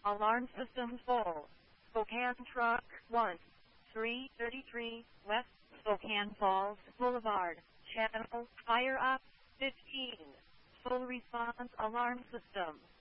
Alarm system full. Spokane Truck 1, 333 West Spokane Falls Boulevard. Channel fire up 15. Full response alarm system.